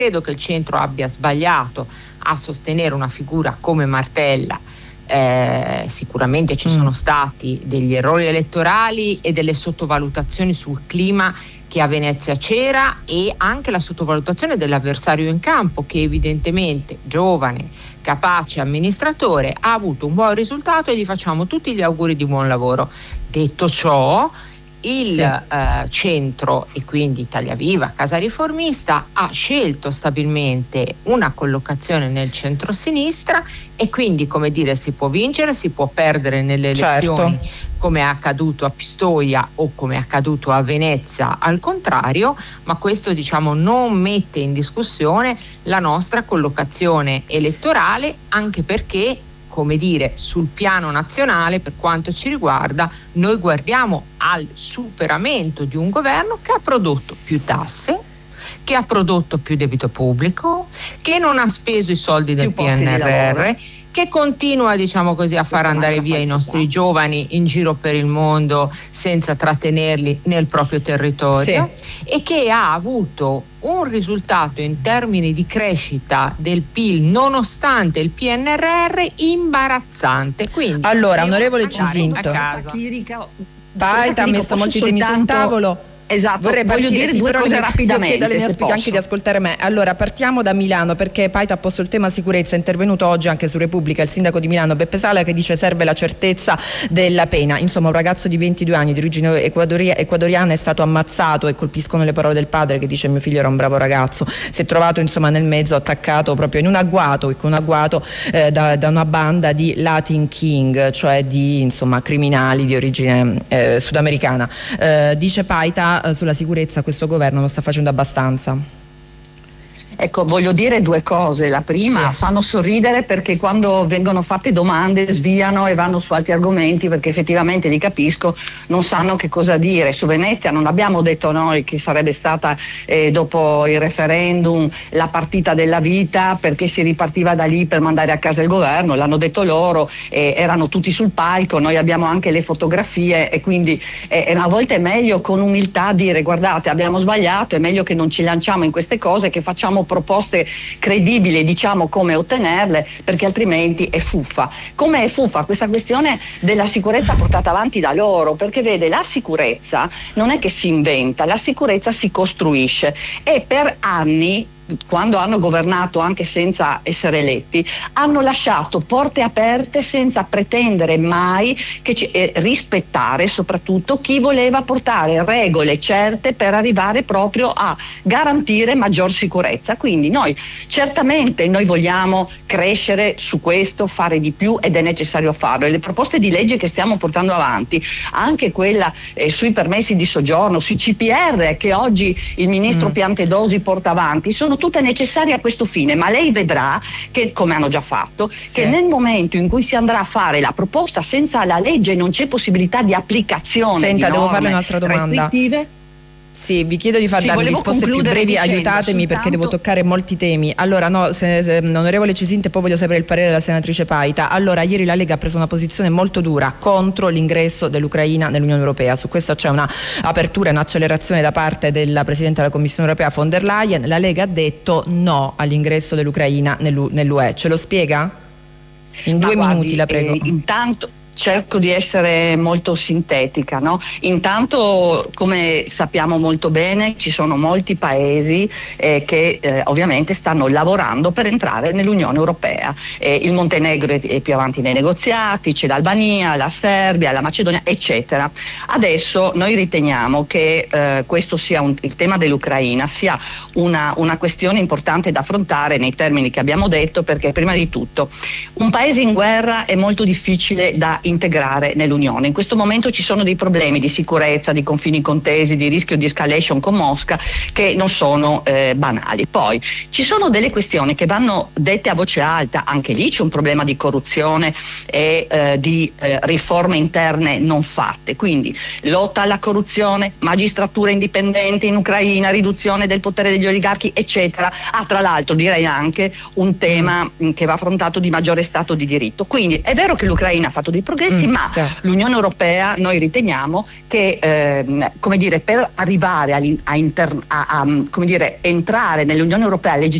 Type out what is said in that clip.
credo che il centro abbia sbagliato a sostenere una figura come Martella. Sicuramente ci sono stati degli errori elettorali e delle sottovalutazioni sul clima che a Venezia c'era, e anche la sottovalutazione dell'avversario in campo, che evidentemente giovane, capace amministratore, ha avuto un buon risultato e gli facciamo tutti gli auguri di buon lavoro. Detto ciò, il centro, e quindi Italia Viva, Casa Riformista, ha scelto stabilmente una collocazione nel centro-sinistra, e quindi, come dire, si può vincere, si può perdere nelle elezioni, come è accaduto a Pistoia o come è accaduto a Venezia al contrario, ma questo, diciamo, non mette in discussione la nostra collocazione elettorale, anche perché, come dire, sul piano nazionale, per quanto ci riguarda, noi guardiamo al superamento di un governo che ha prodotto più tasse, che ha prodotto più debito pubblico, che non ha speso i soldi del PNRR, che continua, diciamo così, a far andare via i nostri giovani in giro per il mondo senza trattenerli nel proprio territorio, e che ha avuto un risultato in termini di crescita del PIL, nonostante il PNRR, imbarazzante. Quindi, allora, onorevole Cisinto, Paita ha messo molti temi sul tavolo. Esatto, vorrei voglio dire due cose rapidamente. Chiedo alle mie ospiti anche di ascoltare me. Allora, partiamo da Milano, perché Paita ha posto il tema sicurezza. È intervenuto oggi anche su Repubblica il sindaco di Milano, Beppe Sala, che dice serve la certezza della pena. Insomma, un ragazzo di 22 anni di origine ecuadoriana è stato ammazzato, e colpiscono le parole del padre che dice: mio figlio era un bravo ragazzo. Si è trovato, insomma, nel mezzo, attaccato proprio in un agguato da una banda di Latin King, cioè di, insomma, criminali di origine sudamericana. Dice Paita, sulla sicurezza questo governo non sta facendo abbastanza. Ecco, voglio dire due cose. La prima, fanno sorridere perché quando vengono fatte domande sviano e vanno su altri argomenti, perché effettivamente li capisco, non sanno che cosa dire. Su Venezia non abbiamo detto noi che sarebbe stata dopo il referendum la partita della vita, perché si ripartiva da lì per mandare a casa il governo, l'hanno detto loro, erano tutti sul palco, noi abbiamo anche le fotografie, e quindi a volte è meglio con umiltà dire: guardate, abbiamo sbagliato, è meglio che non ci lanciamo in queste cose, che facciamo proposte credibili, diciamo come ottenerle, perché altrimenti è fuffa. Come è fuffa questa questione della sicurezza portata avanti da loro, perché vede, la sicurezza non è che si inventa, la sicurezza si costruisce, e per anni, quando hanno governato anche senza essere eletti, hanno lasciato porte aperte senza pretendere mai che rispettare soprattutto chi voleva portare regole certe per arrivare proprio a garantire maggior sicurezza. Quindi certamente noi vogliamo crescere su questo, fare di più, ed è necessario farlo, e le proposte di legge che stiamo portando avanti, anche quella sui permessi di soggiorno, sui CPR che oggi il ministro Piantedosi porta avanti, sono tutte necessarie a questo fine, ma lei vedrà che, come hanno già fatto, che nel momento in cui si andrà a fare la proposta senza la legge non c'è possibilità di applicazione. Senta, di devo farle un'altra domanda. Sì, vi chiedo di darmi risposte più brevi, aiutatemi perché devo toccare molti temi. Allora, onorevole Cisinte, poi voglio sapere il parere della senatrice Paita. Allora, ieri la Lega ha preso una posizione molto dura contro l'ingresso dell'Ucraina nell'Unione Europea. Su questo c'è una apertura e un'accelerazione da parte della Presidente della Commissione Europea von der Leyen. La Lega ha detto no all'ingresso dell'Ucraina nell'UE. Ce lo spiega? In 2 minuti, la prego. Intanto cerco di essere molto sintetica, no? Intanto, come sappiamo molto bene, ci sono molti paesi che ovviamente stanno lavorando per entrare nell'Unione Europea. Il Montenegro è più avanti nei negoziati, c'è l'Albania, la Serbia, la Macedonia, eccetera. Adesso noi riteniamo che questo sia il tema dell'Ucraina sia una questione importante da affrontare nei termini che abbiamo detto, perché prima di tutto un paese in guerra è molto difficile da integrare nell'Unione. In questo momento ci sono dei problemi di sicurezza, di confini contesi, di rischio di escalation con Mosca che non sono banali. Poi ci sono delle questioni che vanno dette a voce alta, anche lì c'è un problema di corruzione e di riforme interne non fatte, quindi lotta alla corruzione, magistratura indipendente in Ucraina, riduzione del potere degli oligarchi, eccetera. Tra l'altro direi anche un tema che va affrontato di maggiore stato di diritto. Quindi è vero che l'Ucraina ha fatto dei progressi, ma l'Unione Europea, noi riteniamo che come dire, per arrivare come dire, entrare nell'Unione Europea